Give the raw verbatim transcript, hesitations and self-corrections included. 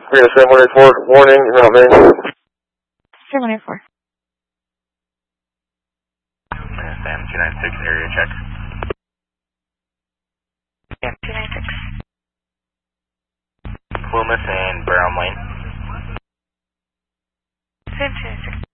We got a seven one eight four warning, you're not me. seven one eight four. Sam two nine six, area check. Sam two nine six. Plumas and Brown Lane. Sam two nine six.